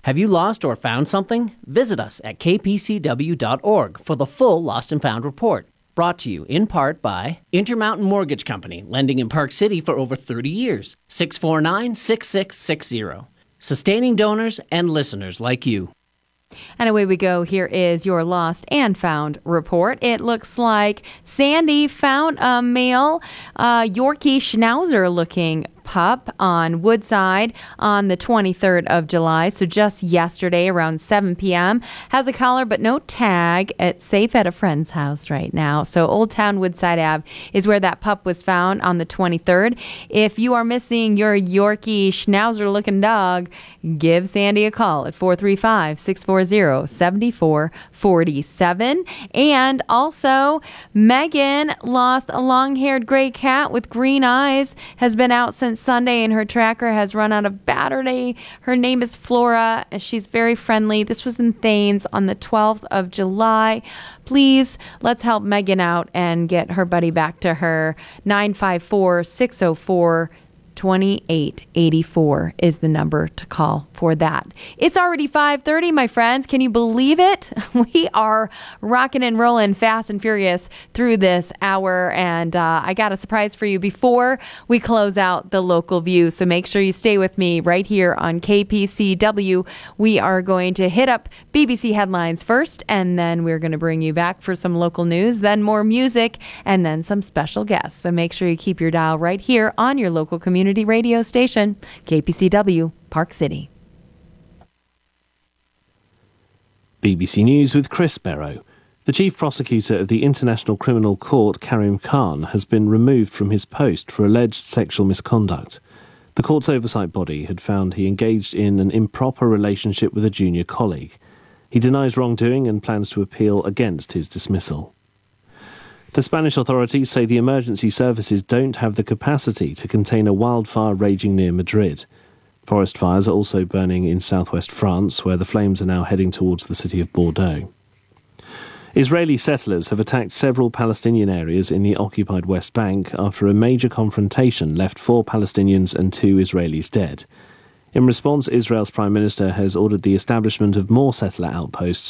Have you lost or found something? Visit us at kpcw.org for the full Lost and Found report. Brought to you in part by Intermountain Mortgage Company, lending in Park City for over 30 years. 649-6660. Sustaining donors and listeners like you. And away we go. Here is your Lost and Found report. It looks like Sandy found a male Yorkie Schnauzer looking pup on Woodside on the 23rd of July, so just yesterday around 7 p.m. Has a collar but no tag. It's safe at a friend's house right now. So Old Town Woodside Ave is where that pup was found on the 23rd. If you are missing your Yorkie Schnauzer looking dog, give Sandy a call at 435-640-7447. And also, Megan lost a long-haired gray cat with green eyes, has been out since Sunday, and her tracker has run out of battery. Her name is Flora, and she's very friendly. This was in Thanes on the 12th of July. Please, let's help Megan out and get her buddy back to her. 954-604-2884 is the number to call for that. It's already 5:30, my friends. Can you believe it? We are rocking and rolling fast and furious through this hour, and I got a surprise for you before we close out the local view, so make sure you stay with me right here on KPCW. We are going to hit up BBC headlines first, and then we're going to bring you back for some local news, then more music, and then some special guests. So make sure you keep your dial right here on your local community radio station, KPCW, Park City. BBC News with Chris Barrow. The Chief Prosecutor of the International Criminal Court, Karim Khan, has been removed from his post for alleged sexual misconduct. The court's oversight body had found he engaged in an improper relationship with a junior colleague. He denies wrongdoing and plans to appeal against his dismissal. The Spanish authorities say the emergency services don't have the capacity to contain a wildfire raging near Madrid. Forest fires are also burning in southwest France, where the flames are now heading towards the city of Bordeaux. Israeli settlers have attacked several Palestinian areas in the occupied West Bank after a major confrontation left 4 Palestinians and 2 Israelis dead. In response, Israel's Prime Minister has ordered the establishment of more settler outposts